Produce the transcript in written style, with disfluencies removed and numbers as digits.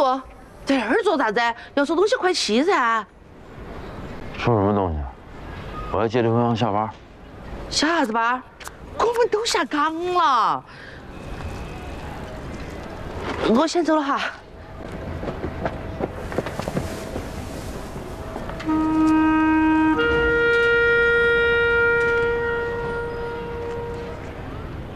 坐，在那儿坐啥子？要收东西快去噻。 收什么东西？我要接刘洋下班。 下啥子班？我们都下岗了。我先走了哈。